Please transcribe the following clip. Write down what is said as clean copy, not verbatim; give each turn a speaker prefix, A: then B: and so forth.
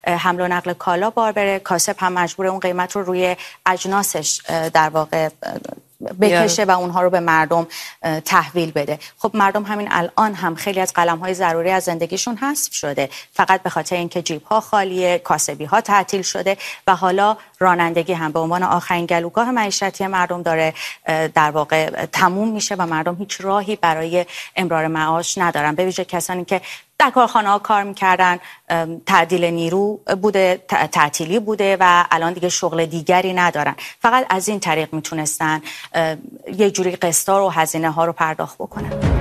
A: حمل و نقل کالا بار بره، کاسب هم مجبور اون قیمت رو روی اجناسش در واقع بکشه و اونها رو به مردم تحویل بده. خب مردم همین الان هم خیلی از قلم‌های ضروری از زندگیشون حذف شده، فقط به خاطر اینکه جیب‌ها خالیه، کاسبی‌ها تعطیل شده و حالا رانندگی هم به عنوان آخرین گلوگاه معیشتی مردم داره در واقع تموم میشه و مردم هیچ راهی برای امرار معاش ندارن. به ویژه کسانی که در کارخانه‌ها کار می‌کردن، تعدیل نیرو بوده، تعطیلی بوده و الان دیگه شغل دیگری ندارن. فقط از این طریق میتونستن یه جوری قسطا و هزینه ها رو پرداخت بکنن.